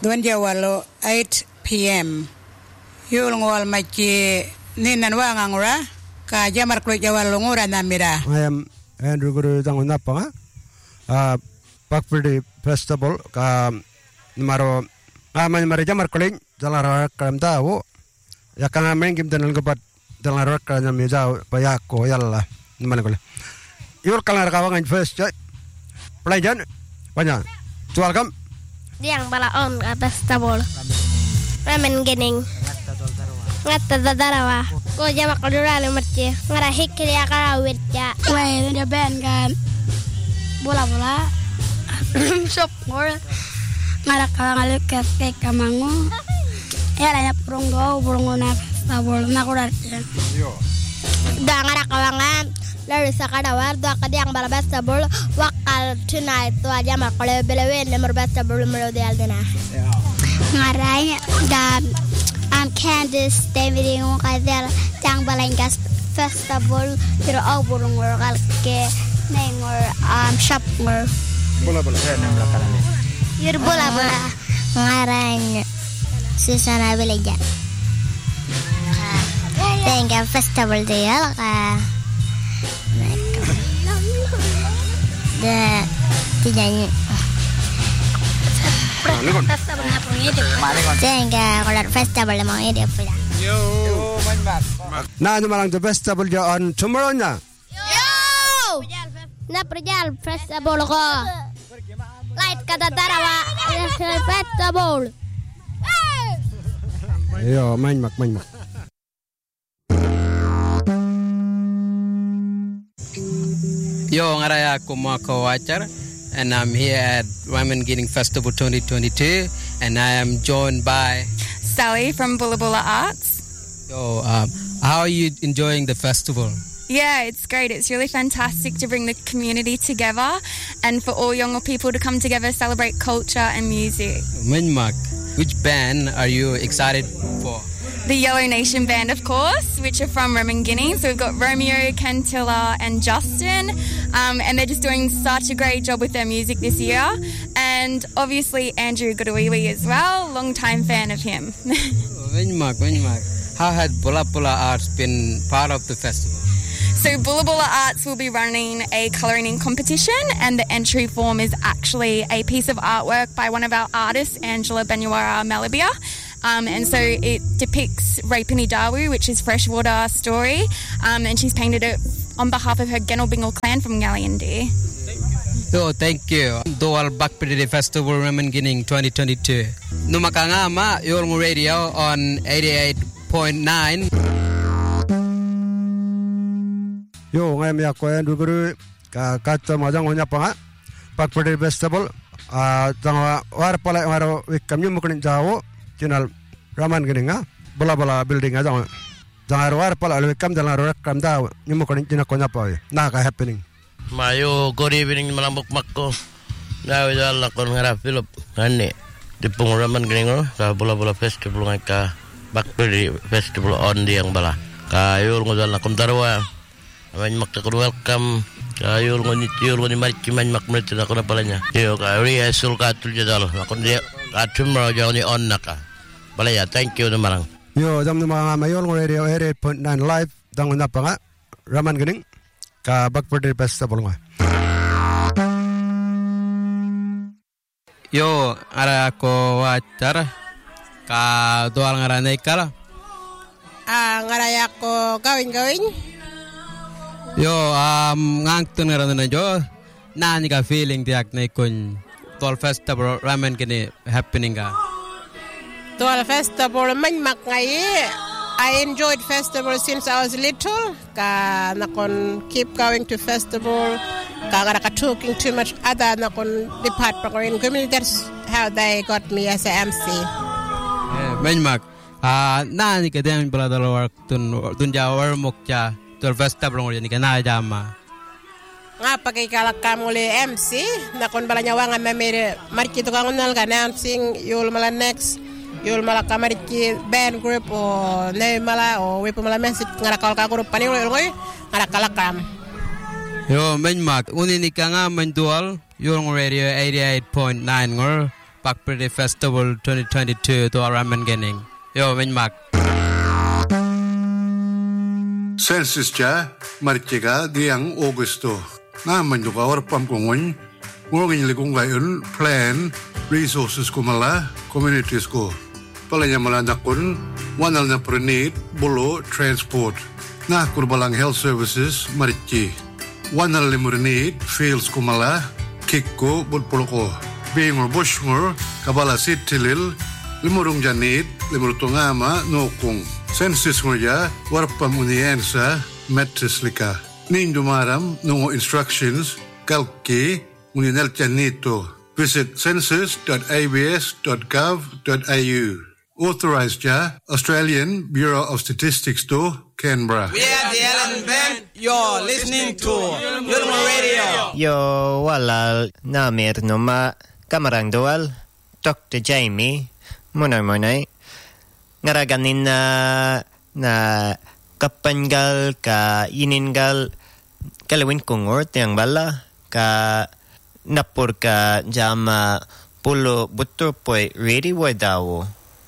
Duan jawalo 8 p.m. Yul ngol machi ninan wa ngangura ka jamar klo jawalo ngura namira. I am Andrew Guru Dangunapanga. Bakpudi Festival ka maro aman mari jamar klo jalara kalamda wo yakana mengim danal gobat jalara ka namija bayako yalla nimana kole. Yul kalar kawangan first pelajan banyak. Welcome. Diang balaon festival. Ramen gening. Ngata dadarawa. Ko jama kadurale marche. Ngara hikri akara wirja. Wai the band kan. Bola. Shop ngor. Ngara kala ke kamango. Era ya burung na festival na kurarche. Yo. Da ngara kawangan lalu sakadawar do akadiang bala festival wakal tonight to aja makale belewen lemur festival mero de aldena Ngarai da Candice David yung kadal tang balangas festival pero burung ngor ke nengor shop ngor Bola. yur bola ngarai Susana Beleja tengah festival dia ka da tinyanyi festival na pungide tenga kolar festival mo ide pula Yo, manmak. Na malang the festival ya on tomorrow na. yo na perjal festival ko light kata tarawa festival Yo, manmak. Yo, ngaraya ako Marco Wacher, and I'm here at Women Getting Festival 2022, and I am joined by Sally from Bulla Bulla Arts. Yo. How are you enjoying the festival? Yeah, it's great. It's really fantastic to bring the community together and for all younger people to come together, celebrate culture and music. Manmak, which band are you excited for? The Yellow Nation Band, of course, which are from Remingini. So we've got Romeo, Cantilla and Justin. And they're just doing such a great job with their music this year. And obviously Andrew Godawiwi as well, long-time fan of him. Manmak. How had Bulla Bulla Arts been part of the festival? So Bulla Bulla Arts will be running a colouring competition, and the entry form is actually a piece of artwork by one of our artists, Angela Benyawara Malabia. And so it depicts Rapini Dawu, which is freshwater story, and she's painted it on behalf of her Genelbingle clan from Ngaliandi. So, thank you. Dual Bakpidi Festival Remengining 2022. Numakangama, Yolmo Radio on 88.9. Yo, ngayam ya ko Andrew Guru kata majang onya panga Bakpidi Festival tangwa war pala waro wikam nyumukin jawo Channel Raman Geninga, bola building aja. Jangan war pala wikam jalan rorak kamda nyumukin China konya pa na ka happening. Mayo good evening malambok makko. Daw jala kon ngara Philip ane di Raman Geninga sa bola festival ngaka Bakpidi Festival on diang bala. Kayo ngojal nakum tarwa. Aman makta welcome. Kayo ngoni marki man makmret na ko na pala niya. Yo ka rehearsal ka tul jadal. Akon dia atumro jani on naka. Balaya, thank you namarang. Yo, jam na mga mayon ng radio 88.9 live dangon na pa nga Raman Gening ka Bakpidi Festival nga. Yo, ara ako Wacher ka dual ngaranay kala. Ngaraya ko gawin. Yo, ngangtun ngaran na jo. Nani ka feeling diak na ikon dual festival Ramen Gini happening ka. Dual festival manmak ngayi. I enjoyed festival since I was little. Ka nakon keep going to festival. Ka ngara ka talking too much other nakon depart program community. That's how they got me as a MC. Manmak. Nani ka din pala dalawar tun jawar mukja dual festival ngoli ni ka na jama. Nga pagkikalakam nguli MC nakon bala nyawa nga mamere marki to kangunal ka announcing yul mala next. Yul mala kamariki band group o ne mala o wepo mala message ngarakal ka group pani ngoy ngarakalakam. Yo manmak uni ni ka nga man dual yung radio 88.9 ngor Bakpiri Festival 2022 to Ramen Gening. Yo, Minmak. Census cha marchega diang Augusto. Na manjuka warpam kongon. Ngongin likung gayon plan resources kumala communities ko. Palanya malanakon wanal na prenit bolo transport. Na kurbalang health services marchi. Wanal limurnit fields kumala kikko budpoloko. Bingor bushmor kabala sitilil limurung janit limurutungama nokung. Census ngoja warpam uniensa metrislika. Nindumaram nungo instructions kalki uninel janito. Visit census.abs.gov.au. Authorized ja Australian Bureau of Statistics to Canberra. We are the Alan Band. You're listening to Yulma Radio. Yo wala namir numa kamarang doal Dr. Jamie Monai ngaraganin na kapangal ka iningal kalawin kungor tiyang bala ka napur ka jama pulo butur poy ready way dawo.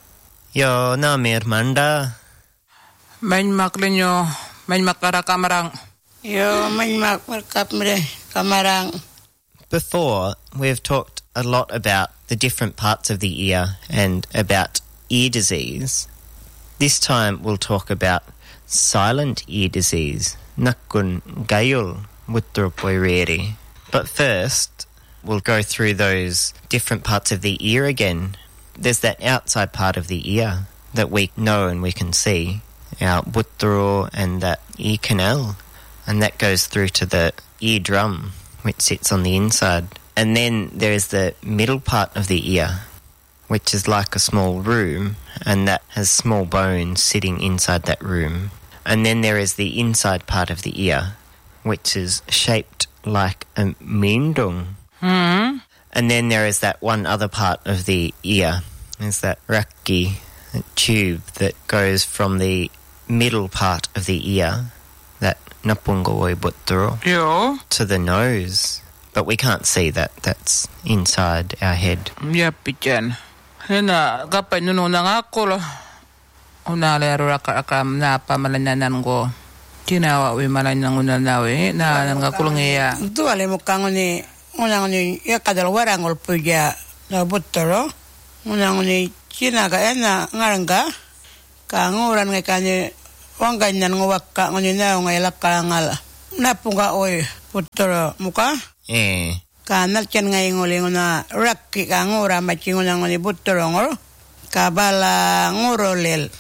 Yo namir manda Manmak linyo manmakara kamarang. Yo manmak markapmre kamarang. Before, we've talked a lot about the different parts of the ear and about ear disease. This time we'll talk about silent ear disease, nakun gayul wutturpoireri. But first, we'll go through those different parts of the ear again. There's that outside part of the ear that we know and we can see, our wutturo and that ear canal, and that goes through to the eardrum, which sits on the inside. And then there is the middle part of the ear, which is like a small room, and that has small bones sitting inside that room. And then there is the inside part of the ear, which is shaped like a mindung. Hmm. And then there is that one other part of the ear. There's that rakki, that tube that goes from the middle part of the ear, that napungawoi butturo, to the nose. But we can't see that. That's inside our head. Yep, pijan. Hena kapay nuno na nga ko lo. Unalero rakam na pamalanan ko. Kinawa wi malanang unanawi na nga kulungiya. Duale mo kangoni unang ni yakadal warangol puja na buttoro. Unang ni chinaga ena ngaranga kanguran nga kani wanganyan ngwakka ngoni na nga lakalangala. Napunga oy buttoro muka. Kanal chen ngai ngoli ngona rakki kangura machingon ngoni buttoro ngor kabala ngorolel.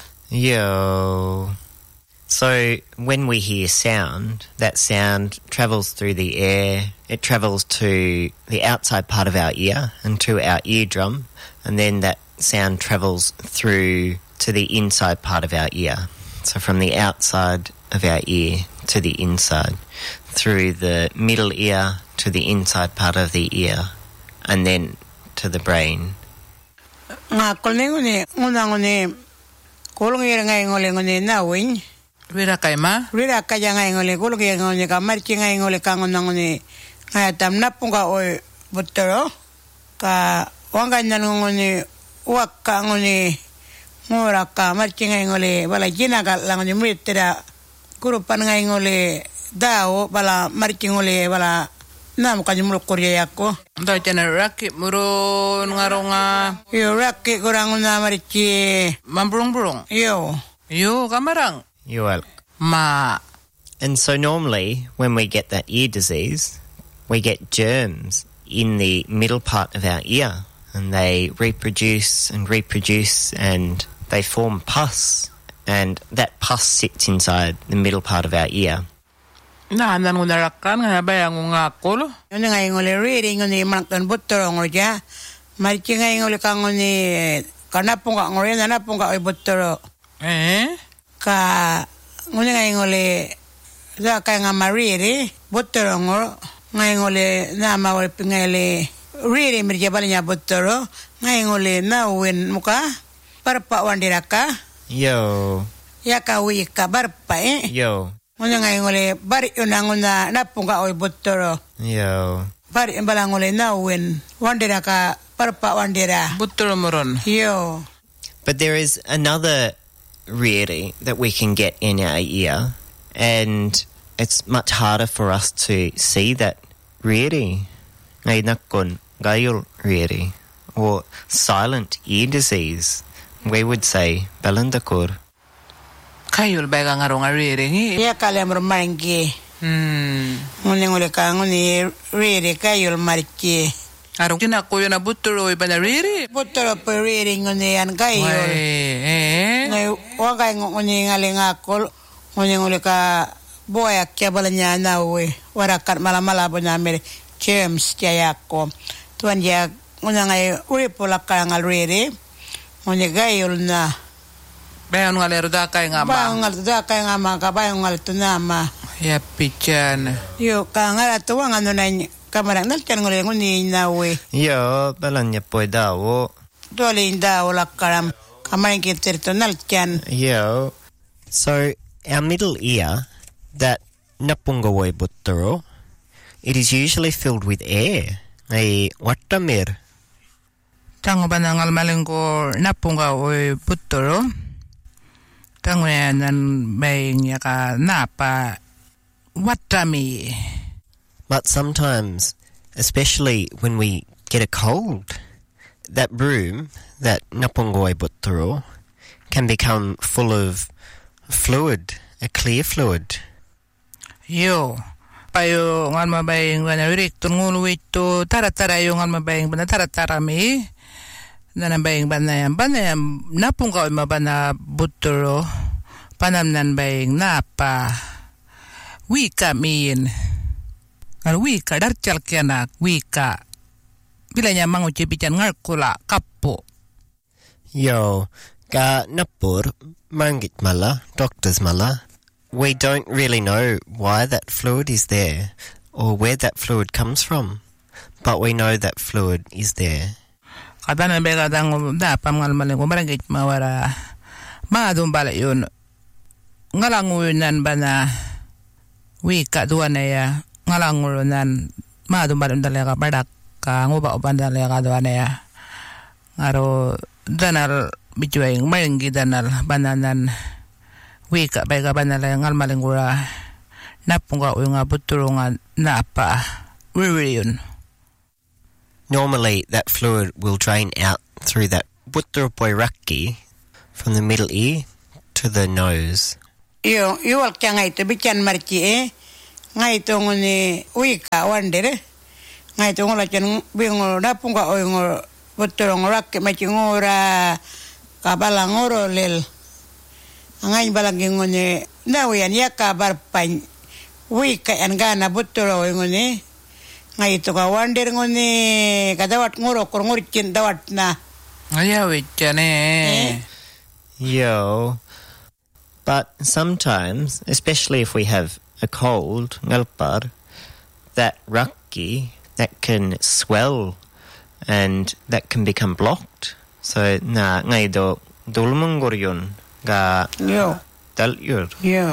Yo. So when we hear sound, that sound travels through the air. It travels to the outside part of our ear and to our eardrum, and then that sound travels through to the inside part of our ear. So from the outside of our ear to the inside, through the middle ear to the inside part of the ear, and then to the brain. Nga kolengone ngone kolongir ngai ngole ngone nawin. Rira kaima? Rira kaya ngai ngole kolongir ngone kamarchi ngai ngole kangon ngone ngai tam napunga oy buttoro ka wanganyan ngone wakka ngone ngora ka marchi ngai ngole bala jina ka langone mitera kurupan ngai ngole dao bala marchi ngole bala nam kanyumul korea yako. Ndo chana rakki muro ngaronga. Yo rakki koranguna marchi. Mamburung-burung. Yo kamarang. You're welcome. Ma. And so normally when we get that ear disease, we get germs in the middle part of our ear, and they reproduce and they form pus, and that pus sits inside the middle part of our ear. Nahanan ko narakan nga bayang nga kulo. Yun nga ngole reading ngone manakton buttoro ngorja. Marchi nga ngole kangone kanapong ka ngore nanapong ka oy buttoro. Ka ngone nga ngole da ka nga mariri buttoro ngor nga ngole na mawal pingale reading mirja balanya buttoro nga ngole na wen muka parpa wandiraka. Yo. Yaka wi ka barpa Yo. Ngone nga ngole bari unanguna napunga oy buttoro. Yo. Bari balangole na wen wandera ka parpa wandira. Buttoromoron. Yo. But there is another riri that we can get in our ear, and it's much harder for us to see that riri. Ngay nakon gayul riri, or silent ear disease. We would say balandakur. Kayul bega ngarong riri. Ya kalem romangi. Nguning ule ka nguni riri kayul marki. Arong kinakuyo na buttoro iba na riri. Buttoro po riri nguni yan kayul. Ngay wagay nguni ngaling akol. Nguning ule ka boyak kya bala niya na uwi. Warakat malamalabo na mere. James kaya ko. Tuan ya nguni ngay uri pula ka ngal riri. Nguni kayul na. Bayan ngalero da kay nga ma. Bayan ngal da kay nga ma. Kabayan ngal tunama. Ya pichan. Yo ka ngala tuwang ano na kamarang nalkan nguni na uwi. Yo, balanya po daw. Dole daw lakaram. Kamarang kitirto nalkan. Yo. So, our middle ear, that napungawoy buttoro, it is usually filled with air. Ay watamir. Tango ba nangal malingko napungawoy buttoro? Tango yanan baying yaka napa watami. But sometimes, especially when we get a cold, that room, that napungoy buttoro, can become full of fluid, a clear fluid. Yo, payo ngal mabaying wana ririk tungulu ito tara-tara yung ngal mabaying bana tara-tara mi. Nanabaying banayam napungkaw mabana buttoro panamnan baying napa wika miin. Wika darcal kianak wika bilanya manguci bican ngarkula kapo. Yo, ka napur mangit mala, doctors mala. We don't really know why that fluid is there or where that fluid comes from, but we know that fluid is there. Kadana bega dango da pamal maling marangit mawara madum bala yun ngalangunan bana wika duanaya ngalangunan madum bala dalega badak ka ngoba oban dalega duanaya ngaro danal bijuing malingi danal bananan wika bega banala ngal malingura napunga uyunga buturunga napa ririun. Normally, that fluid will drain out through that butterboiraki from the middle ear to the nose. Yo wal kya ngai to bican marki ngai to nguni wika wandere ngai to ngola chan bingo napunga uyunga buturunga rakki machingura kabalangoro lel. Angai balagi ngone nawian ya kabar pan wika angana buttoro ngone ngai to ka wander ngone kadawat ngoro korngurcin dawat na aya wicane. Yo, but sometimes, especially if we have a cold ngalpar, that rakki that can swell and that can become blocked. So na ngai do dulmungoryon ga dalyur.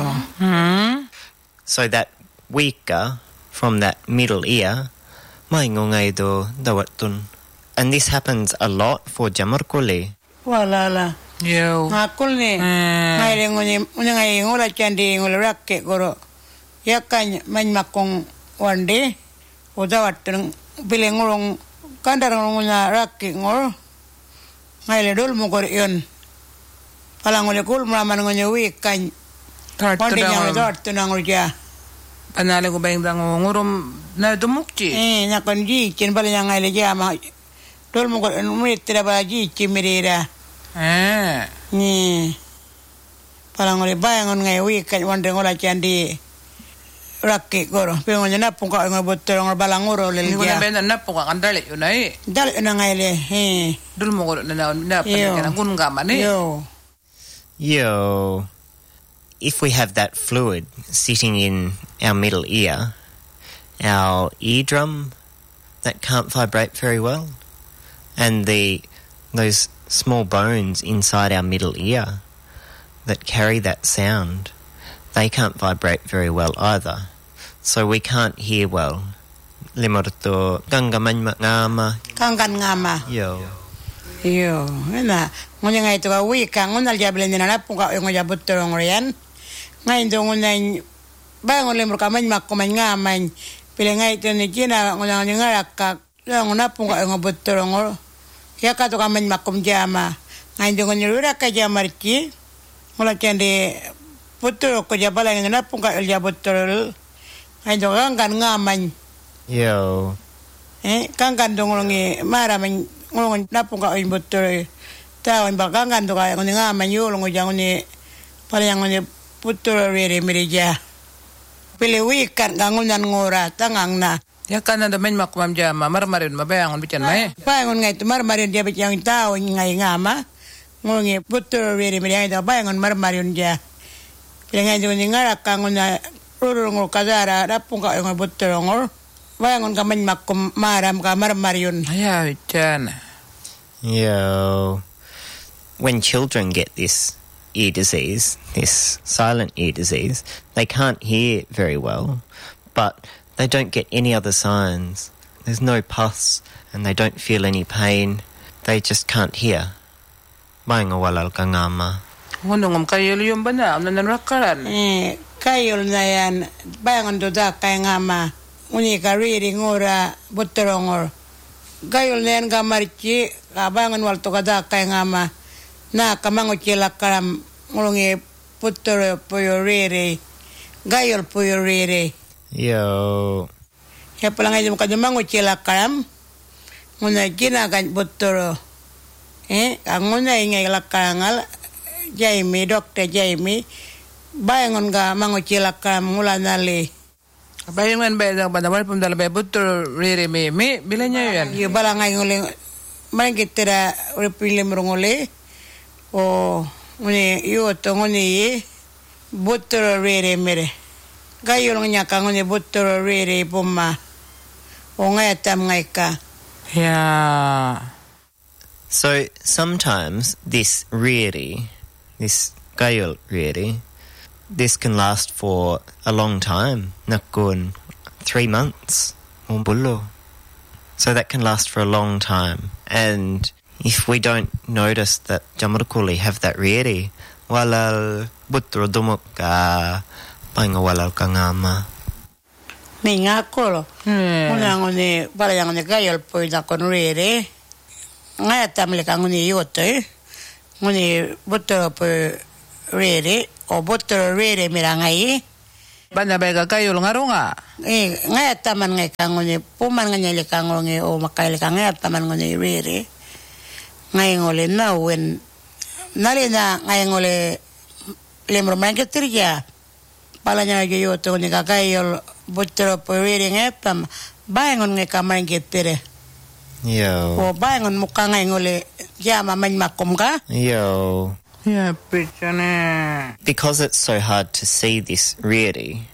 So that wika from that middle ear maingongay do dawatun. And this happens a lot for jamarkole. Walala. Yo. Ngakul ni. Ngai ngai ngola candi ngola rakke goro. Yakan manmakong wande udawatun bilengurong kandarong ngola rakke ngor. Ngai le dul mo gor yon. Palang oleh kul melaman ngonya wikan. Wande yang dort tunang urja. Panale ko bayang dango ngurum na dumukci. Nakon ji cin bala yang ngai le jama. Dul mo gor umit tira bala ji cimirira. Ni. Palang oleh bayang ngai wikan wande ngola candi rakki goro. Pengonya napung ka ngobot terong bala ngoro le ja. Ni ko na napung ka kandali unai. Dal na ngai le. Dul mo gor na pan kun gamane. Yo, if we have that fluid sitting in our middle ear, our eardrum that can't vibrate very well, and those small bones inside our middle ear that carry that sound, they can't vibrate very well either. So we can't hear well. limorto ganga manma ngama. Kangan ngama. Yo. Na ngunya ngai to wi ka ngunal jablen na pung ka ngo jabut torong rian. Ngai do ngunya ba ngole mur ka man mak ko man ngaman. Pile ngai to ni kina ngunya ngara ka ngona pung ka ngo but torong ya ka to ka man mak kom jama. Ngai do ngunya ura ka jamar ki. Ngola kende putro ko jabala ngena pung ka jabut torol. Ngai do kan ngaman. Yo. Kan dongolongi mara man ngolong napung ka imbutore ta on bagangan do ka ngoni nga manyo longo jangoni pala ngoni putore re mereja pele wi kan gangunan ngora tangang na ya kan da men makumam jama marmarin mabayangon bican mai bayangon ngai marmarin dia bican tao ngai ngama ngongi putore re mereja da bayangon marmarin dia pele ngai do ngara kangona rurungo kadara napung ka ngoni putore ngor bayangon kaman makum maram ka marmarin ya bican. Yo. When children get this ear disease, this silent ear disease, they can't hear very well, but they don't get any other signs. There's no pus and they don't feel any pain. They just can't hear. Bainga walal kangama. Ngondong kayol yung bana, amnan rakaran. Kayol na yan, bayangon doda kay ngama. Uni ka riri ngora butorongor. Gayol na yan gamarchi, kabangan walto kada kay ngama. Na kamango chila karam ngulungi putoro puyo riri. Gayol puyo riri. Yo. Ya palang ay kadumango chila karam. Nguna ginagan butoro. Nguna ingay lakarangal. Jaime, Dr. Jaime. Bayangon ga mango chila karam ngula nali. Bayangan bayang bandawal pun dalam betul rere me bilanya yan. Yo balangay nguling mangit tira repilim rongole o ngune yo to ngune betul rere mere. Gayol nya ka ngune betul rere pomma. O ngay tam ngay ka. Yeah. So sometimes this rere, this gayol rere, this can last for a long time, nakun 3 months, umbulo. So that can last for a long time. And if we don't notice that jamarukuli have that riri, walal butro dumuk ka painga walal kangama. Minga kolo. Una ngone para yang ngone gayol po na kon riri. Ngaya tamle ka ngone yote. Ngone butro po riri. O botol rere mirangai banda bega kayo ngaro nga ngay taman ngay kangone puman nga nyele kangone o makaile ngay taman ngone rere ngay ngole na wen nali na ngay ngole lemro man ketirja palanya yo to ni kayo botol rere ngay tam bayangon ngay kamay ketire Yo. O bayangon mukha ngay ngole jama man makom ka Yo. Yeah, pichane. Because it's so hard to see this really,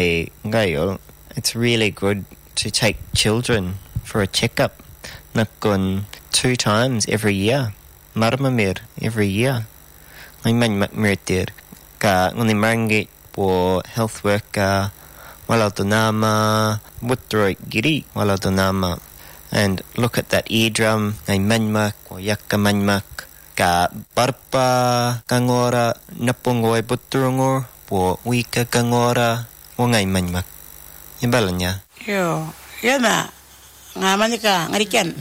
it's really good to take children for a checkup. Nakon 2 times every year. Marmamir every year. Ngay man makmirtir ka nguni marangit po health worker wala to nama butro giri wala to nama and look at that eardrum ngay manmak o yakka manmak ka barpa kangora napungoy buturungor po wika kangora o ngay manmak ibalanya yo yana ngaman ka ngarikan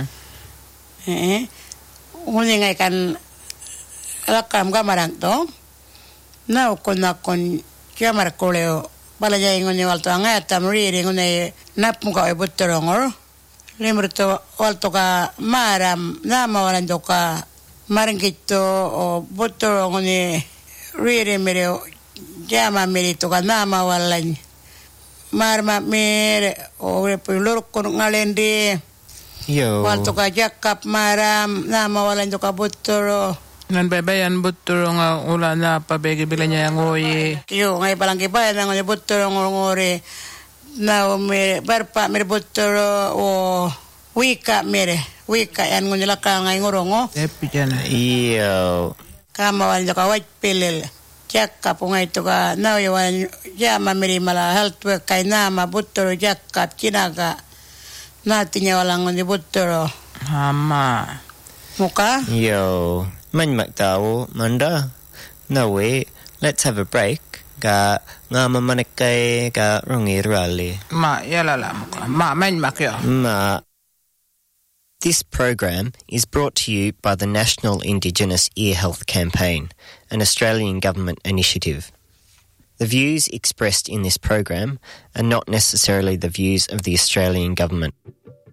uni ngay kan lakam gamarang to na kon kamar koleo bala jay ngone walto nga tamri ngone napum ka buturungor lemurto walto ka maram na mawalan do ka marangito o botoro ngone rere mere jama mere to kana mawalan marma mere o repulor kon ngalende yo walto ka jakap maram na mawalan to ka botoro nan bayan botoro nga ula na pabege bilanya ngoy yo ngay balangge bayan ngone botoro ngore na mere barpa mere botoro o wika mere wika yan ngone la ka ngay ngorongo epijana iyo kama wal ka white pilil jakka po ngay to ka na yawan jama meri mala health work kay na mabutoro jakka kinaga Natinya walang ni butero. Ama. Muka? Yo, man magtawo, manda. No way, let's have a break. Ka nga mamanakay ka rongi rally. Ma, yalala muka. Ma, man makyo. Ma. This program is brought to you by the National Indigenous Ear Health Campaign, an Australian government initiative. The views expressed in this program are not necessarily the views of the Australian government.